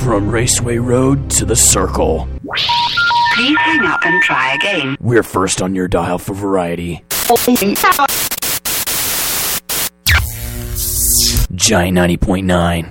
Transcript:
From Raceway Road to the Circle. Please hang up and try again. We're first on your dial for variety. Giant 90.9.